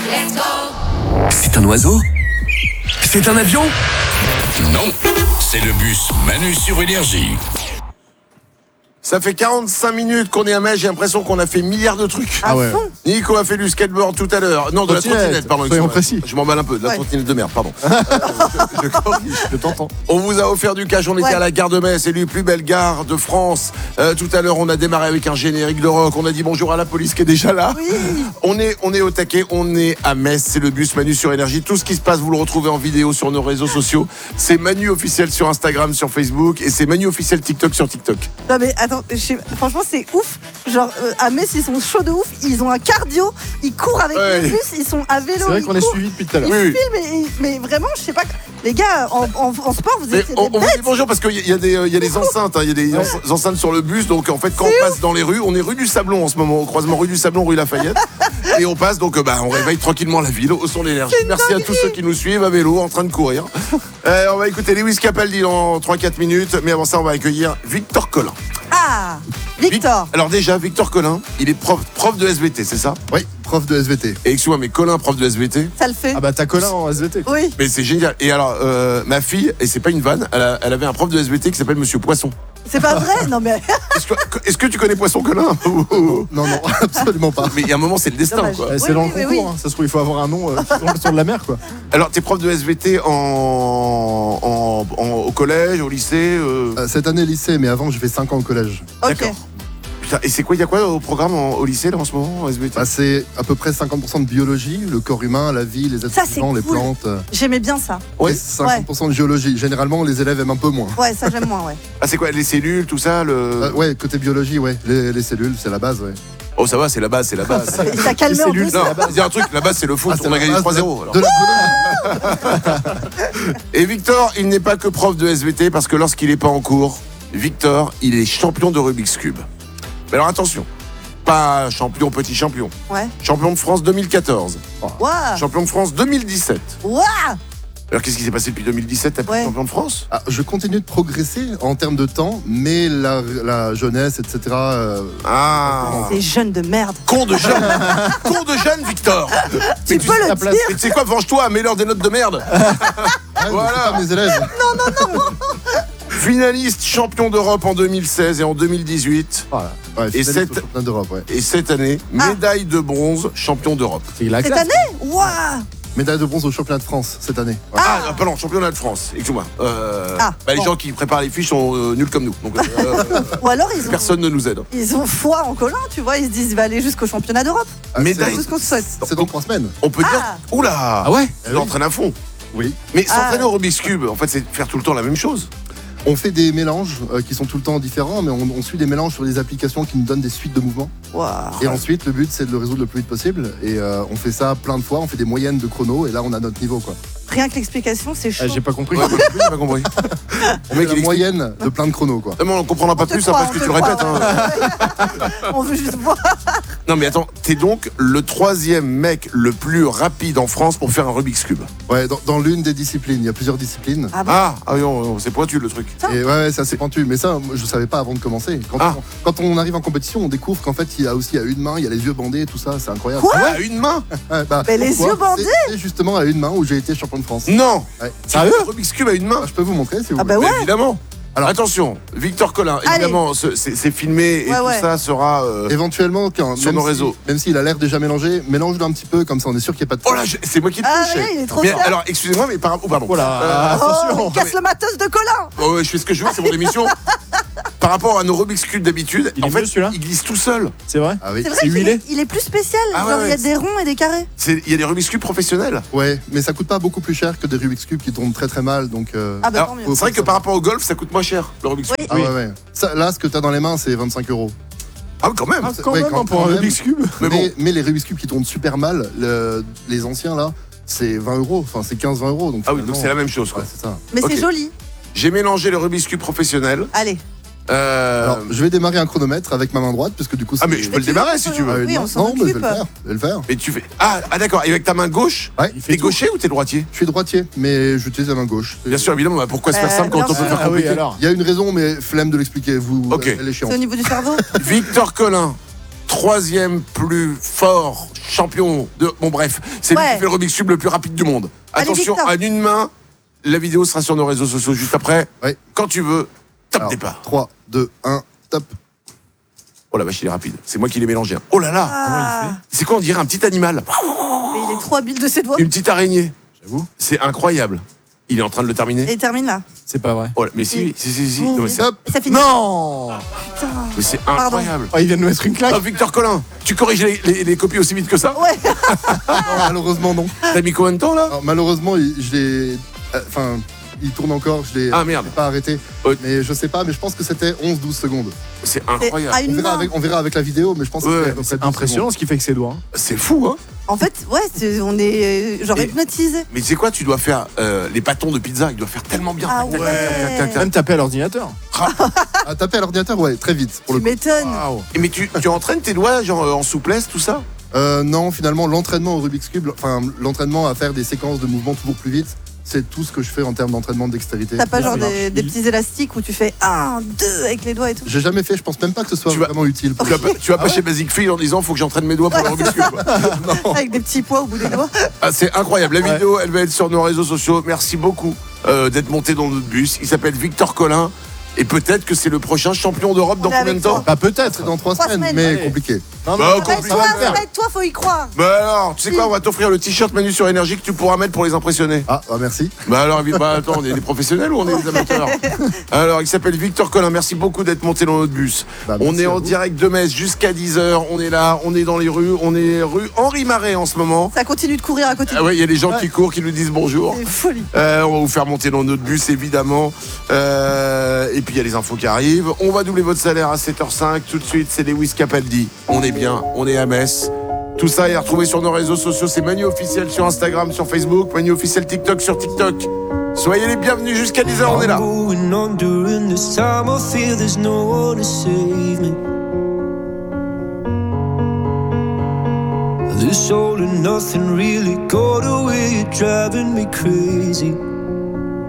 C'est un oiseau? C'est un avion? Non, c'est le bus Manu sur Énergie. Ça fait 45 minutes qu'on est à Metz, j'ai l'impression qu'on a fait milliards de trucs. Ah ouais. Nico a fait du skateboard tout à l'heure. Non, de la trottinette, pardon. Soyons précis. Je m'emballe un peu, de la trottinette de merde, pardon. Je corrige. Je t'entends. On vous a offert du cash, on était à la gare de Metz, élue plus belle gare de France. Tout à l'heure, on a démarré avec un générique de rock, on a dit bonjour à la police qui est déjà là. Oui. On est au taquet, on est à Metz, c'est le bus Manu sur Énergie. Tout ce qui se passe, vous le retrouvez en vidéo sur nos réseaux sociaux. C'est Manu officiel sur Instagram, sur Facebook, et c'est Manu officiel TikTok sur TikTok. Non mais attends, franchement c'est ouf. Genre à Metz ils sont chauds de ouf. Ils ont un cardio, ils courent avec le bus, ils sont à vélo. C'est vrai ils qu'on est courent, suivis depuis tout à l'heure. Ils filment, mais vraiment je sais pas. Les gars en sport vous êtes On des vous bêtes. dit bonjour parce qu'il y a des enceintes, il y a des enceintes sur le bus. Donc en fait, quand on passe dans les rues, on est rue du Sablon en ce moment, au croisement rue du Sablon, rue Lafayette, et on passe donc on réveille tranquillement la ville au son de l'énergie. Merci à tous ceux qui nous suivent à vélo, en train de courir. On va écouter Lewis Capaldi dans 3-4 minutes, mais avant ça, on va accueillir Victor Collin. Ah Victor. Alors déjà, Victor Collin, il est prof de SVT, c'est ça? Oui, prof de SVT. Et excuse-moi, mais Collin, prof de SVT? Ça le fait. Ah bah t'as Colin en SVT. Oui. Mais c'est génial. Et alors, ma fille, et c'est pas une vanne, elle avait un prof de SVT qui s'appelle Monsieur Poisson. C'est pas vrai. Non mais Est-ce que tu connais Poisson Collin? Non, absolument pas. Mais il y a un moment, c'est le destin, Dommage. quoi. C'est dans le oui, concours, hein. Ça se trouve, il faut avoir un nom sur de la mer, quoi. Alors, t'es prof de SVT au collège, au lycée Cette année, lycée, mais avant, j'ai fait 5 ans au collège. ok. D'accord. Putain, et c'est quoi, il y a quoi au programme au lycée, là, en ce moment, en SVT? Bah, c'est à peu près 50% de biologie, le corps humain, la vie, les êtres Ça, c'est vivants, les cool. plantes. J'aimais bien ça. Ouais. Et 50% de géologie. Généralement, les élèves aiment un peu moins. Ouais, ça j'aime moins, ouais. Ah, c'est quoi, les cellules, tout ça Ouais, côté biologie, ouais. Les cellules, c'est la base, ouais. Oh, ça va, c'est la base, c'est la base. Il t'a calmé en cellules, plus. Non, dis un truc, la base, c'est le foot, c'est on a la gagné base 3-0. alors. de la biologie. Et Victor, il n'est pas que prof de SVT, parce que lorsqu'il n'est pas en cours, Victor, il est champion de Rubik's Cube. Mais alors attention, pas champion, petit champion. Ouais. Champion de France 2014. Waouh. Champion de France 2017. Waouh. Alors qu'est-ce qui s'est passé depuis 2017? T'as plus Ouais. champion de France? Ah, je continue de progresser en termes de temps, mais la jeunesse, etc. Ah, Ces jeunes de merde. con de jeune. Con de jeune, Victor. Tu peux le dire. Mais tu sais quoi, venge-toi, mets-leur des notes de merde. Ah, Voilà. c'est pas mes élèves. Finaliste champion d'Europe en 2016 et en 2018. Voilà. Ouais, Et finaliste cette- au championnat d'Europe, ouais. Et cette année, Ah. médaille de bronze champion d'Europe. C'est la Cette classe. année. Waouh. Médaille de bronze au championnat de France cette année. Ouais. Ah, pardon, championnat de France. Excuse-moi. Les bon. gens qui préparent les fiches sont nuls comme nous. Donc, Ou alors personne ne nous aide. ils ont foi en Colin, tu vois. Ils se disent il va aller jusqu'au championnat d'Europe. Ah, Médaille. C'est tout ce qu'on se souhaite. C'est dans 3 semaines. On peut dire. Ah. Oula. Ah ouais. Il entraîne à fond. Oui. Mais s'entraîner Ah. au Rubik's Cube, en fait, c'est faire tout le temps la même chose. On fait des mélanges qui sont tout le temps différents, mais on suit des mélanges sur des applications qui nous donnent des suites de mouvements. Waouh. Et ensuite, le but, c'est de le résoudre le plus vite possible. Et on fait ça plein de fois, on fait des moyennes de chrono, et là, on a notre niveau, quoi. Rien que l'explication, c'est chaud. J'ai pas compris. Ouais, moi non plus, j'ai pas compris. On mec, fait il la moyenne de plein de chronos, quoi. On comprendra pas On te plus croit, après ce que on tu te le répètes. croit, hein. On veut juste voir. Non mais attends, t'es donc le 3e mec le plus rapide en France pour faire un Rubik's Cube. Ouais, dans l'une des disciplines, il y a plusieurs disciplines. Ah bon. Ah oui, c'est pointu le truc. Et ouais, c'est assez pointu. Mais ça, moi, je savais pas avant de commencer. Quand on arrive en compétition, on découvre qu'en fait, il y a aussi à une main, il y a les yeux bandés, tout ça, c'est incroyable. Quoi Ah, une main? Ouais, bah, Mais les pourquoi yeux bandés? C'est justement à une main où j'ai été champion de France. Non. Ouais. Sérieux? Rubik's Cube à une main? Je peux vous montrer si vous Ah bah voulez. ouais. Mais évidemment. Alors Alors- attention, Victor Collin, Allez. évidemment, c'est filmé et Ouais, tout ouais. ça sera. Éventuellement, Sur nos réseaux. Même s'il a l'air déjà mélangé, mélange-le un petit peu, comme ça on est sûr qu'il n'y a pas de. Oh là, c'est moi qui le Ah touche. ouais, il est trop Mais fier. alors, excusez-moi, mais par. Oh, pardon. Voilà. Oh, il casse le matos de Colin. Oh, je fais ce que je veux, c'est mon émission. Par rapport à nos Rubik's Cube d'habitude, Il en est fait, mieux, celui-là il glisse tout seul. C'est vrai? Ah oui. C'est vrai C'est qu'il huilé est, il est plus spécial. Ah ouais, Genre, il y a ouais. des ronds et des carrés. Il y a des Rubik's Cube professionnels. Ouais, mais ça coûte pas beaucoup plus cher que des Rubik's Cube qui tombent très très mal, donc. Ah bah Alors, tant mieux. c'est vrai que par rapport au golf, ça coûte moins cher, le Rubik's Cube. Oui. Ah ouais, ouais. Ça, là, ce que t'as dans les mains, c'est 25 €. Ah oui, quand même. Quand Ouais, même, quand- hein, pour quand un même. Rubik's Cube. Mais bon. Mais les Rubik's Cube qui tournent super mal, les anciens là, c'est 20 €. Enfin, c'est 15-20 €. Donc Ah oui, donc finalement, c'est la même chose, quoi. Ouais, c'est ça. Mais Ok. c'est joli. J'ai mélangé le Rubik's Cube professionnel. Allez. Alors, je vais démarrer un chronomètre avec ma main droite, parce que du coup. Ah, mais je peux le démarrer si tu veux. Oui, on s'en non, mais je vais occupe. le faire. Je vais le faire. Mais tu fais. Ah, d'accord. Et avec ta main gauche, Ouais. t'es gaucher ou t'es droitier? Je suis droitier, mais j'utilise la main gauche. Bien sûr, évidemment. Bah, pourquoi se faire simple quand bien on peut sûr. faire Ah oui, compliqué? alors. Il y a une raison, mais flemme de l'expliquer. Vous, Ok. elle est chiante. C'est au niveau du cerveau. Victor Collin, troisième plus fort champion de... Bon bref, c'est lui Ouais. qui fait le Rubik's Cube le plus rapide du monde. Allez, Attention, Victor. en une main, la vidéo sera sur nos réseaux sociaux juste après. Ouais. Quand tu veux, top Alors, départ. 3, 2, 1, top. Oh la vache, il est rapide. C'est moi qui l'ai mélangé. Oh là là, Ah, c'est quoi, on dirait un petit animal. mais il est trop habile de ses doigts. Une petite araignée. J'avoue. C'est incroyable. Il est en train de le terminer. Et il termine là. C'est pas vrai. Oh là, mais si. Non, mais c'est Top. Et ça finit. Non Putain. mais c'est incroyable. Oh, il vient de nous mettre une claque. Ah, Victor Collin, tu corriges les copies aussi vite que ça? Ouais. Non, malheureusement, non. T'as mis combien de temps là? Alors, malheureusement, je l'ai. Enfin, il tourne encore, je l'ai Ah merde, pas arrêté. Ouais. Mais je sais pas, mais je pense que c'était 11-12 secondes. c'est C'est à incroyable. une main. On verra avec la vidéo, mais je pense que Ouais, c'était à peu près C'est 12 impressionnant ce qu'il fait avec ses doigts. hein. C'est fou, hein? En fait, ouais, on est genre Et- hypnotisé. Mais tu sais quoi, tu dois faire les bâtons de pizza, il doit faire tellement bien. Ah Tac, tac, ouais. tac, tac, tac, tac. Même taper à l'ordinateur. secondes. À taper à l'ordinateur, ouais, très vite. Pour Tu le coup. m'étonnes. Waouh. Et mais tu entraînes tes doigts genre en souplesse, tout ça? Non, finalement, l'entraînement au Rubik's Cube, enfin, l'entraînement à faire des séquences de mouvements toujours plus vite, c'est tout ce que je fais en termes d'entraînement de dextérité. T'as pas genre ça des petits élastiques où tu fais 1, 2 avec les doigts et tout. J'ai jamais fait, je pense même pas que ce soit Tu vas- vraiment utile. Tu vas pas chez Basic Fit en disant faut que j'entraîne mes doigts pour le Rubik's Cube. quoi. Avec des petits pois au bout des doigts. Ah, c'est incroyable. La Ouais. vidéo, elle va être sur nos réseaux sociaux. Merci beaucoup d'être monté dans notre bus. Il s'appelle Victor Collin. Et peut-être que c'est le prochain champion d'Europe dans On est combien de avec temps? Bah peut-être. C'est dans 3 Trois semaines, semaines. mais Allez. compliqué. Non, Bah, non, compliqué. Toi, faire. toi, faut y croire. Bah alors, tu sais quoi, on va t'offrir le t-shirt Manu sur Énergie que tu pourras mettre pour les impressionner. Ah, merci. Bah alors, attends, on est des professionnels ou on est des amateurs? Alors, il s'appelle Victor Collin. Merci beaucoup d'être monté dans notre bus. Bah, On merci est à en vous. direct de Metz jusqu'à 10h. On est là, on est dans les rues. On est rue Henri Marais en ce moment. Ça continue de courir à côté de Ah ouais, il y a des gens qui courent, qui nous disent bonjour. C'est folie. On va vous faire monter dans notre bus, évidemment. Et puis, il y a les infos qui arrivent. On va doubler votre salaire à 7h05. Tout de suite, c'est Lewis Capaldi. On est bien, on est à Metz. Tout ça est retrouvé sur nos réseaux sociaux. C'est Manu Officiel sur Instagram, sur Facebook. Manu Officiel TikTok sur TikTok. Soyez les bienvenus jusqu'à 10h, on est là. Going on during this time, I feel there's no one to save me. This all and nothing really got away, you're driving me crazy.